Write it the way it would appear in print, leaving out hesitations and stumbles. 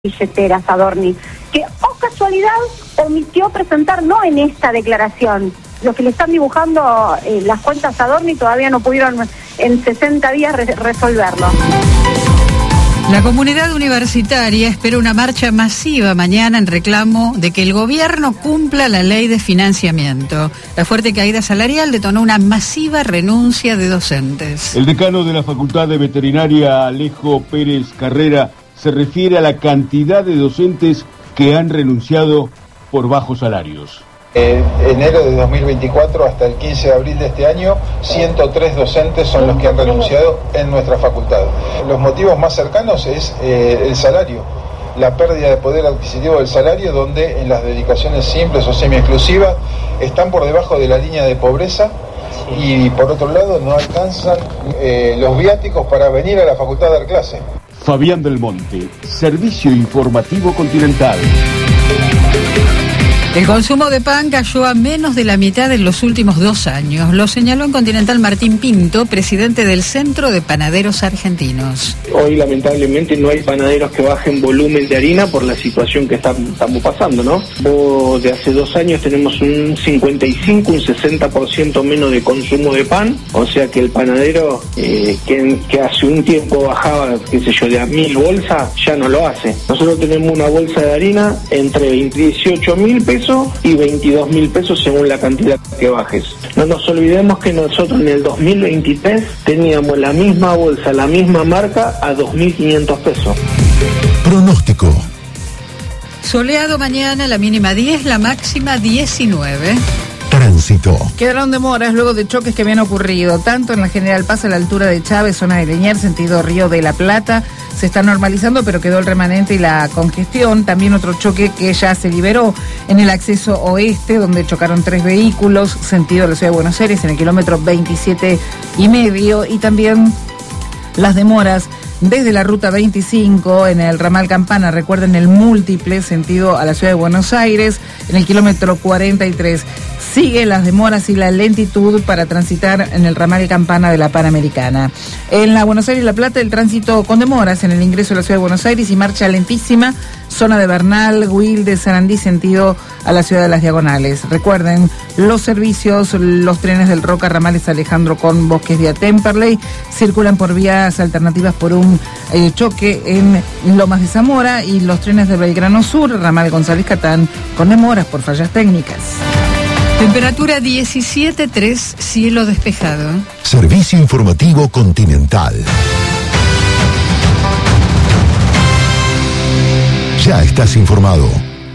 billeteras Adorni, que, oh casualidad, omitió presentar no en esta declaración. Los que le están dibujando las cuentas Adorni todavía no pudieron en 60 días resolverlo. La comunidad universitaria espera una marcha masiva mañana en reclamo de que el gobierno cumpla la ley de financiamiento. La fuerte caída salarial detonó una masiva renuncia de docentes. El decano de la Facultad de Veterinaria, Alejo Pérez Carrera, se refiere a la cantidad de docentes que han renunciado por bajos salarios. Enero de 2024 hasta el 15 de abril de este año, 103 docentes son los que han renunciado en nuestra facultad. Los motivos más cercanos es el salario, la pérdida de poder adquisitivo del salario, donde en las dedicaciones simples o semi-exclusivas están por debajo de la línea de pobreza y por otro lado no alcanzan los viáticos para venir a la facultad a dar clase. Fabián del Monte, Servicio Informativo Continental. El consumo de pan cayó a menos de la mitad en los últimos 2 años. Lo señaló en Continental Martín Pinto, presidente del Centro de Panaderos Argentinos. Hoy lamentablemente no hay panaderos que bajen volumen de harina por la situación que estamos pasando, ¿no? De hace 2 años tenemos un 55, un 60% menos de consumo de pan, o sea que el panadero que hace un tiempo bajaba, qué sé yo, de a 1.000 bolsas, ya no lo hace. Nosotros tenemos una bolsa de harina entre 18.000 pesos y 22.000 pesos según la cantidad que bajes. No nos olvidemos que nosotros en el 2023 teníamos la misma bolsa, la misma marca a 2.500 pesos. Pronóstico. Soleado mañana, la mínima 10, la máxima 19. Tránsito. Quedaron demoras luego de choques que habían ocurrido, tanto en la General Paz a la altura de Chávez, zona de Liniers, sentido Río de la Plata. Se está normalizando, pero quedó el remanente y la congestión. También otro choque que ya se liberó en el acceso oeste, donde chocaron 3 vehículos, sentido de la ciudad de Buenos Aires, en el kilómetro 27,5. Y también las demoras desde la ruta 25 en el ramal Campana, recuerden el múltiple sentido a la ciudad de Buenos Aires, en el kilómetro 43. Sigue las demoras y la lentitud para transitar en el ramal Campana de la Panamericana. En la Buenos Aires y La Plata, el tránsito con demoras en el ingreso a la ciudad de Buenos Aires y marcha lentísima, zona de Bernal, Wilde, Sarandí, sentido a la ciudad de Las Diagonales. Recuerden, los servicios, los trenes del Roca, ramales Alejandro con Bosques vía Temperley, circulan por vías alternativas por un choque en Lomas de Zamora, y los trenes de Belgrano Sur, ramal González Catán, con demoras por fallas técnicas. Temperatura 17,3, cielo despejado. Servicio Informativo Continental. Ya estás informado.